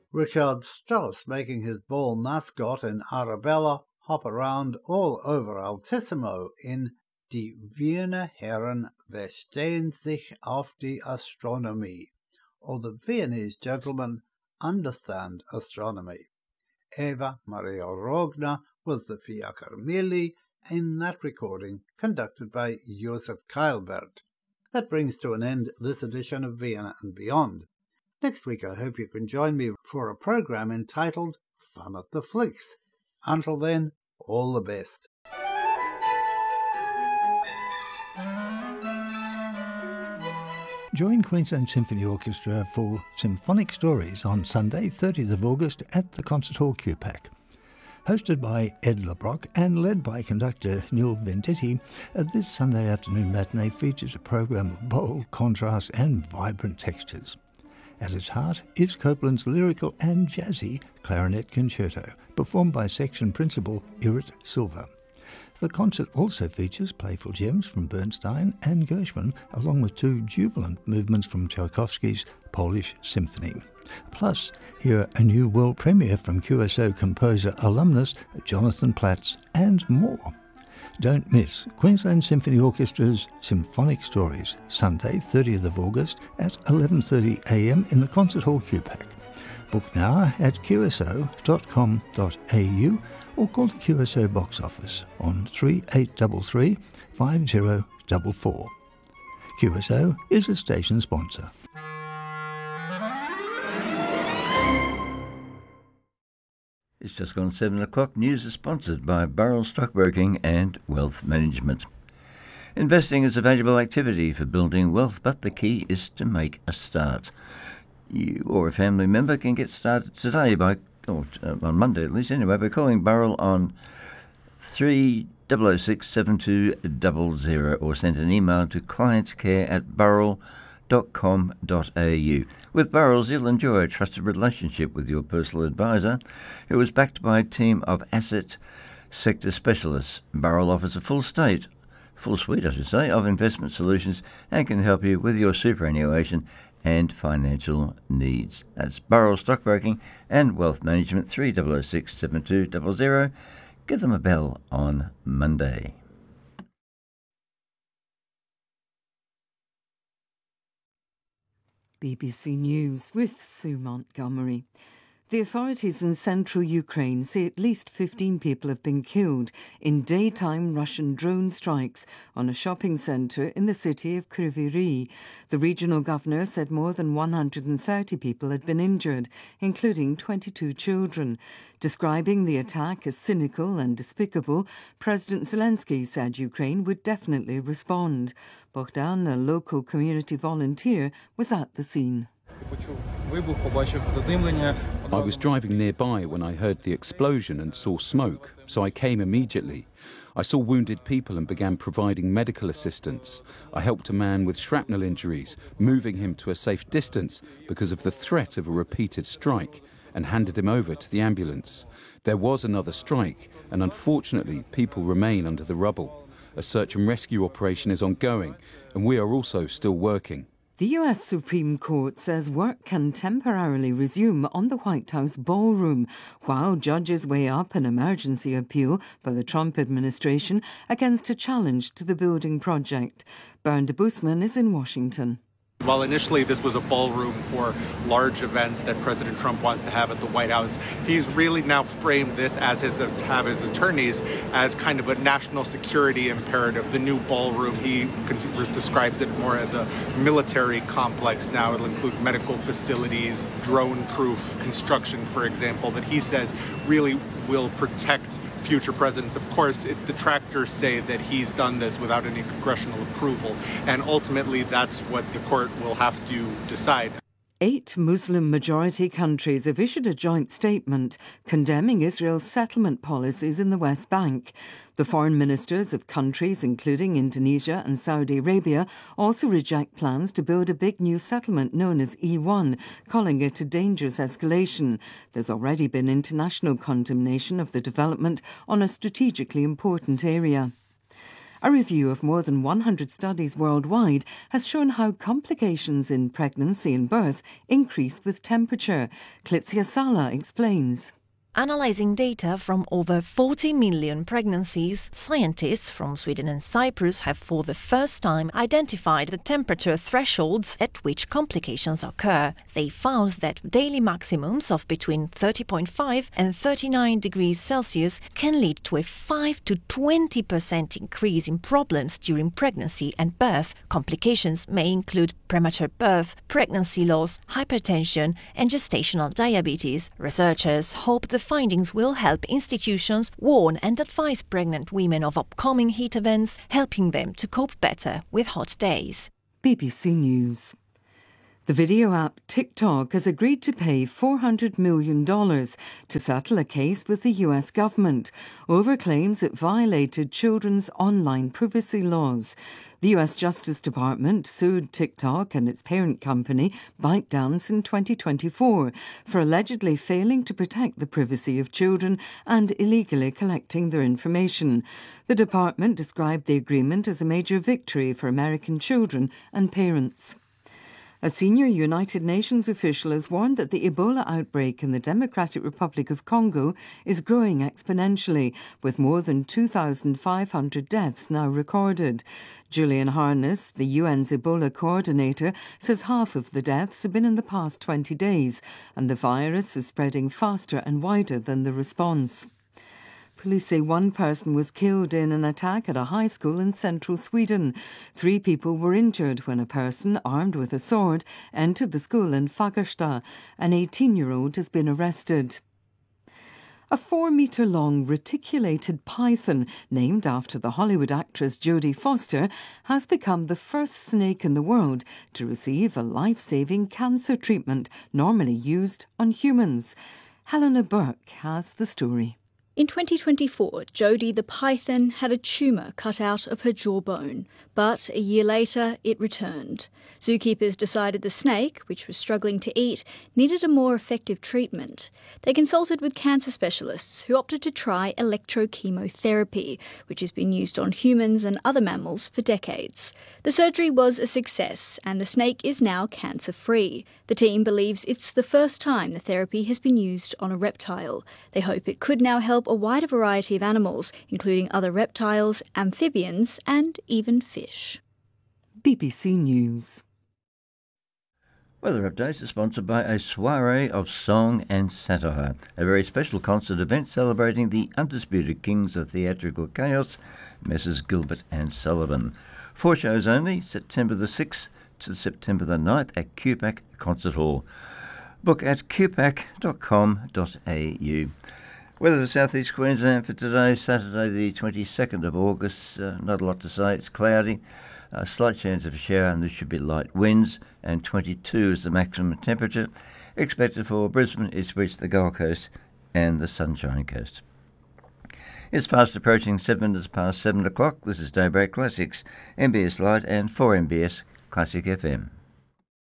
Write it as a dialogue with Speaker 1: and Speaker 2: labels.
Speaker 1: Richard Strauss making his ball mascot in Arabella hop around all over Altissimo in Die Wiener Herren verstehen sich auf die Astronomie, or the Viennese gentlemen understand astronomy. Eva Maria Rogner was the Fiacarmilli in that recording, conducted by Josef Keilbert. That brings to an end this edition of Vienna and Beyond. Next week I hope you can join me for a programme entitled Fun at the Flicks. Until then, all the best.
Speaker 2: Join Queensland Symphony Orchestra for Symphonic Stories on Sunday, 30th of August at the Concert Hall QPAC. Hosted by Ed LeBrock and led by conductor Neil Venditti, this Sunday afternoon matinee features a program of bold contrast and vibrant textures. At its heart is Copeland's lyrical and jazzy clarinet concerto, performed by section principal Irit Silva. The concert also features playful gems from Bernstein and Gershwin, along with two jubilant movements from Tchaikovsky's Polish Symphony. Plus, hear a new world premiere from QSO composer alumnus Jonathan Platz and more. Don't miss Queensland Symphony Orchestra's Symphonic Stories, Sunday 30th of August at 11:30am in the Concert Hall QPAC. Book now at qso.com.au or call the QSO box office on 3833 5044. QSO is a station sponsor.
Speaker 3: It's just gone 7 o'clock. News is sponsored by Burrell Stockbroking and Wealth Management. Investing is a valuable activity for building wealth, but the key is to make a start. You or a family member can get started today on Monday at least anyway, by calling Burrell on 30067200 or send an email to clientcare@burrell.com.au. With Burrells, you'll enjoy a trusted relationship with your personal advisor, who is backed by a team of asset sector specialists. Burrell offers a full suite of investment solutions and can help you with your superannuation and financial needs. That's Burrell Stockbroking and Wealth Management, 30067200. Give them a bell on Monday.
Speaker 4: BBC News with Sue Montgomery. The authorities in central Ukraine say at least 15 people have been killed in daytime Russian drone strikes on a shopping centre in the city of Kryvyi Rih. The regional governor said more than 130 people had been injured, including 22 children. Describing the attack as cynical and despicable, President Zelensky said Ukraine would definitely respond. Bogdan, a local community volunteer, was at the scene.
Speaker 5: I was driving nearby when I heard the explosion and saw smoke, so I came immediately. I saw wounded people and began providing medical assistance. I helped a man with shrapnel injuries, moving him to a safe distance because of the threat of a repeated strike, and handed him over to the ambulance. There was another strike, and unfortunately people remain under the rubble. A search and rescue operation is ongoing, and we are also still working.
Speaker 4: The US Supreme Court says work can temporarily resume on the White House ballroom while judges weigh up an emergency appeal by the Trump administration against a challenge to the building project. Bernd Busman is in Washington.
Speaker 6: While initially this was a ballroom for large events that President Trump wants to have at the White House, he's really now framed this as his attorneys as kind of a national security imperative. The new ballroom, he describes it more as a military complex now. It'll include medical facilities, drone-proof construction, for example, that he says really will protect future presidents. Of course, it's detractors say that he's done this without any congressional approval, and ultimately that's what the court will have to decide.
Speaker 4: 8 Muslim-majority countries have issued a joint statement condemning Israel's settlement policies in the West Bank. The foreign ministers of countries including Indonesia and Saudi Arabia also reject plans to build a big new settlement known as E1, calling it a dangerous escalation. There's already been international condemnation of the development on a strategically important area. A review of more than 100 studies worldwide has shown how complications in pregnancy and birth increase with temperature. Klitsia Sala explains.
Speaker 7: Analyzing data from over 40 million pregnancies, scientists from Sweden and Cyprus have for the first time identified the temperature thresholds at which complications occur. They found that daily maximums of between 30.5 and 39 degrees Celsius can lead to a 5 to 20% increase in problems during pregnancy and birth. Complications may include premature birth, pregnancy loss, hypertension, and gestational diabetes. Researchers hope the findings will help institutions warn and advise pregnant women of upcoming heat events, helping them to cope better with hot days.
Speaker 4: BBC News. The video app TikTok has agreed to pay $400 million to settle a case with the US government over claims it violated children's online privacy laws. The US Justice Department sued TikTok and its parent company, ByteDance, in 2024 for allegedly failing to protect the privacy of children and illegally collecting their information. The department described the agreement as a major victory for American children and parents. A senior United Nations official has warned that the Ebola outbreak in the Democratic Republic of Congo is growing exponentially, with more than 2,500 deaths now recorded. Julian Harness, the UN's Ebola coordinator, says half of the deaths have been in the past 20 days, and the virus is spreading faster and wider than the response. Police say one person was killed in an attack at a high school in central Sweden. 3 people were injured when a person armed with a sword entered the school in Fagersta. An 18-year-old has been arrested. A 4-metre-long reticulated python, named after the Hollywood actress Jodie Foster, has become the first snake in the world to receive a life-saving cancer treatment normally used on humans. Helena Burke has the story.
Speaker 8: In 2024, Jodie the python had a tumour cut out of her jawbone, but a year later it returned. Zookeepers decided the snake, which was struggling to eat, needed a more effective treatment. They consulted with cancer specialists who opted to try electrochemotherapy, which has been used on humans and other mammals for decades. The surgery was a success and the snake is now cancer-free. The team believes it's the first time the therapy has been used on a reptile. They hope it could now help a wider variety of animals, including other reptiles, amphibians and even fish.
Speaker 4: BBC News.
Speaker 3: Weather Updates is sponsored by a soiree of song and satire, a very special concert event celebrating the undisputed kings of theatrical chaos, Messrs Gilbert and Sullivan. 4 shows only, September the 6th to September the 9th at QPAC Concert Hall. Book at qpac.com.au. Weather for South East Queensland for today, Saturday the 22nd of August. Not a lot to say, it's cloudy. A slight chance of a shower, and there should be light winds, and 22 is the maximum temperature expected for Brisbane, Ipswich, the Gold Coast and the Sunshine Coast. It's fast approaching 7 minutes past 7 o'clock. This is Daybreak Classics, MBS Light and 4MBS Classic FM.